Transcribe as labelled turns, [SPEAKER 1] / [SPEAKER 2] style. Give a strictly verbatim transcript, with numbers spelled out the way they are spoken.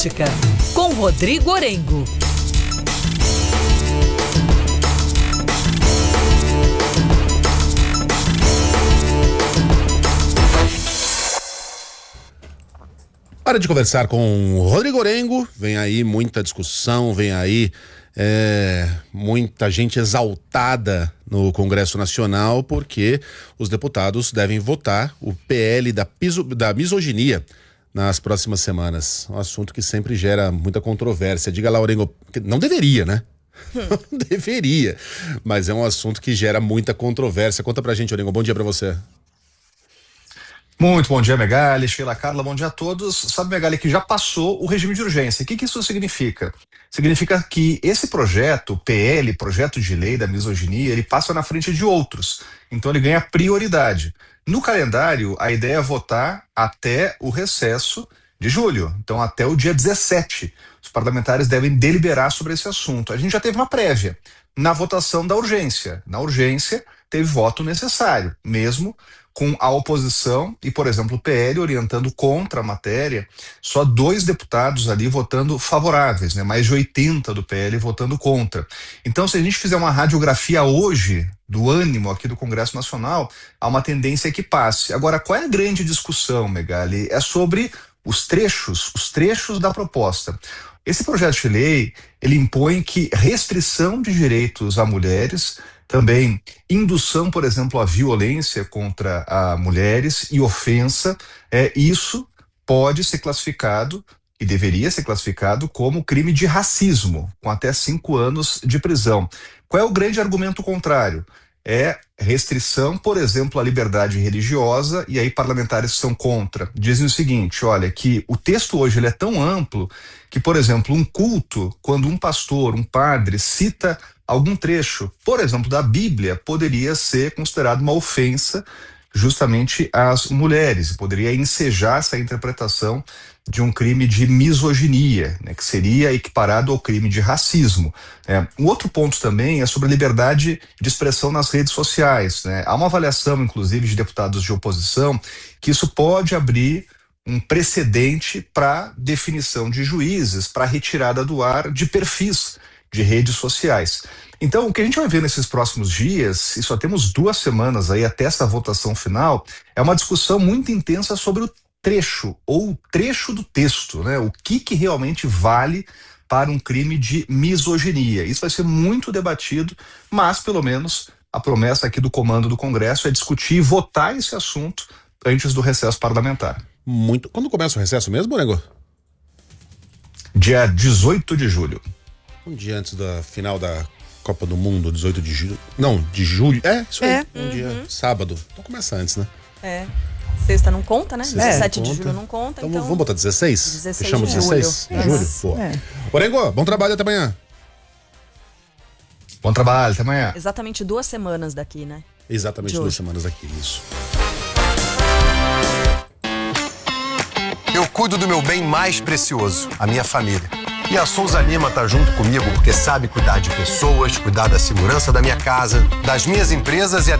[SPEAKER 1] Política, com Rodrigo Orengo.
[SPEAKER 2] Hora de conversar com o Rodrigo Orengo. Vem aí muita discussão, vem aí é, muita gente exaltada no Congresso Nacional, porque os deputados devem votar o P L da, piso, da misoginia nas próximas semanas. Um assunto que sempre gera muita controvérsia. Diga lá, Orengo, não deveria, né? Não deveria, mas é um assunto que gera muita controvérsia. Conta pra gente, Orengo. Bom dia pra você.
[SPEAKER 3] Muito bom dia, Megali, Sheila, Carla, bom dia a todos. Sabe, Megali, que já passou o regime de urgência. O que, que isso significa? Significa que esse projeto, P L, Projeto de Lei da Misoginia, ele passa na frente de outros. Então ele ganha prioridade. No calendário, a ideia é votar até o recesso de julho. Então até o dia dezessete. Os parlamentares devem deliberar sobre esse assunto. A gente já teve uma prévia na votação da urgência. Na urgência, teve voto necessário, mesmo com a oposição e, por exemplo, o P L orientando contra a matéria, só dois deputados ali votando favoráveis, né? Mais de oitenta do P L votando contra. Então, se a gente fizer uma radiografia hoje do ânimo aqui do Congresso Nacional, há uma tendência que passe. Agora, qual é a grande discussão, Megali? É sobre os trechos, os trechos da proposta. Esse projeto de lei, ele impõe que restrição de direitos a mulheres, também indução, por exemplo, à violência contra a mulheres e ofensa, é, isso pode ser classificado, e deveria ser classificado, como crime de racismo, com até cinco anos de prisão. Qual é o grande argumento contrário? É restrição, por exemplo, à liberdade religiosa, e aí parlamentares são contra. Dizem o seguinte, olha, que o texto hoje ele é tão amplo que, por exemplo, um culto, quando um pastor, um padre, cita algum trecho, por exemplo, da Bíblia, poderia ser considerado uma ofensa justamente às mulheres, poderia ensejar essa interpretação de um crime de misoginia, né, que seria equiparado ao crime de racismo. É, um outro ponto também é sobre a liberdade de expressão nas redes sociais, né? Há uma avaliação, inclusive, de deputados de oposição, que isso pode abrir um precedente para definição de juízes, para retirada do ar de perfis de redes sociais. Então, o que a gente vai ver nesses próximos dias, e só temos duas semanas aí até essa votação final, é uma discussão muito intensa sobre o trecho, ou o trecho do texto, né? O que que realmente vale para um crime de misoginia. Isso vai ser muito debatido, mas pelo menos a promessa aqui do comando do Congresso é discutir e votar esse assunto antes do recesso parlamentar.
[SPEAKER 2] Muito. Quando começa o recesso mesmo, Nego?
[SPEAKER 3] Dia dezoito de julho.
[SPEAKER 2] Um dia antes da final da Copa do Mundo, dezoito de julho. Não, de julho. É, isso aí.
[SPEAKER 4] É.
[SPEAKER 2] Um
[SPEAKER 4] Uhum.
[SPEAKER 2] dia, sábado. Então começa antes, né?
[SPEAKER 1] É. Sexta não conta, né?
[SPEAKER 2] Sexta
[SPEAKER 1] dezessete
[SPEAKER 2] não
[SPEAKER 1] de
[SPEAKER 2] conta.
[SPEAKER 1] julho não conta,
[SPEAKER 2] Então,
[SPEAKER 1] então...
[SPEAKER 2] vamos botar dezesseis?
[SPEAKER 1] dezesseis
[SPEAKER 2] Fechamos
[SPEAKER 1] de julho.
[SPEAKER 2] dezesseis? De julho?
[SPEAKER 4] Isso.
[SPEAKER 2] Boa.
[SPEAKER 4] É.
[SPEAKER 2] Orengo, bom trabalho, até amanhã.
[SPEAKER 3] Bom trabalho, até amanhã.
[SPEAKER 1] Exatamente duas semanas daqui, né?
[SPEAKER 2] Exatamente
[SPEAKER 1] De
[SPEAKER 2] duas
[SPEAKER 1] hoje.
[SPEAKER 2] semanas aqui, isso.
[SPEAKER 5] Eu cuido do meu bem mais precioso, a minha família. E a Souza Lima tá junto comigo porque sabe cuidar de pessoas, cuidar da segurança da minha casa, das minhas empresas e